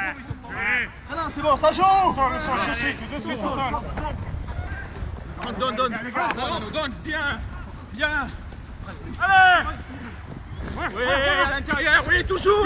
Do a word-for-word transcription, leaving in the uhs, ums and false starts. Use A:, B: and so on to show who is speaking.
A: Ah non, c'est bon, ça joue. Donne, donne, donne, donne, donne, bien, bien.
B: Allez.
A: Oui, à l'intérieur, oui, toujours.